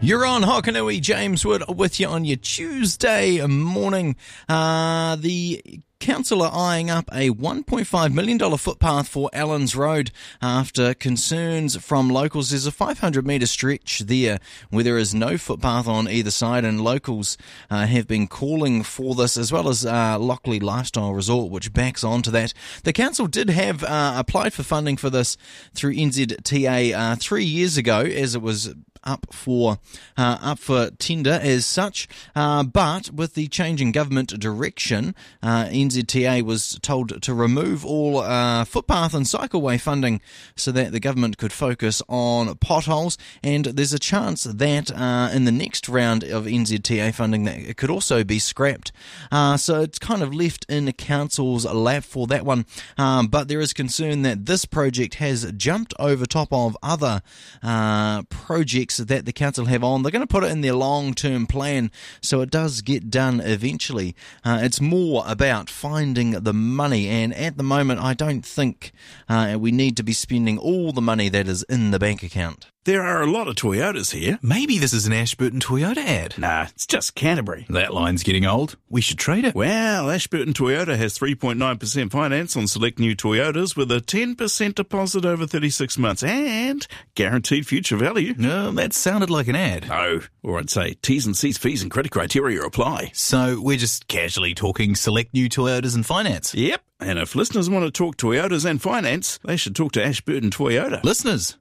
You're on Hokanui, James Wood with you on your Tuesday morning. The council are eyeing up a $1.5 million footpath for Allens Road after concerns from locals. There's a 500-metre stretch there where there is no footpath on either side, and locals have been calling for this, as well as Lockley Lifestyle Resort, which backs onto that. The council did have applied for funding for this through NZTA 3 years ago, as it was up for tender as such, but with the change in government direction, NZTA was told to remove all footpath and cycleway funding so that the government could focus on potholes, and there's a chance that in the next round of NZTA funding that it could also be scrapped. So it's kind of left in the council's lap for that one, but there is concern that this project has jumped over top of other projects that the council have on. They're going to put it in their long-term plan so it does get done eventually. It's more about finding the money, and at the moment I don't think we need to be spending all the money that is in the bank account. There are a lot of Toyotas here. Maybe this is an Ashburton Toyota ad. Nah, it's just Canterbury. That line's getting old. We should trade it. Well, Ashburton Toyota has 3.9% finance on select new Toyotas with a 10% deposit over 36 months and guaranteed future value. No, that sounded like an ad. No, or I'd say T's and C's, fees and credit criteria apply. So we're just casually talking select new Toyotas and finance. Yep, and if listeners want to talk Toyotas and finance, they should talk to Ashburton Toyota. Listeners,